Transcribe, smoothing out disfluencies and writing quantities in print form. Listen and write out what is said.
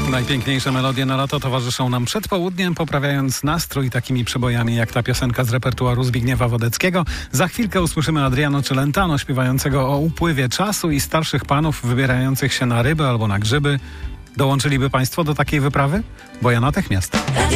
Najpiękniejsze melodie na lato towarzyszą nam przed południem, poprawiając nastrój takimi przebojami jak ta piosenka z repertuaru Zbigniewa Wodeckiego. Za chwilkę usłyszymy Adriano Celentano śpiewającego o upływie czasu i starszych panów wybierających się na ryby albo na grzyby. Dołączyliby Państwo do takiej wyprawy? Bo ja natychmiast.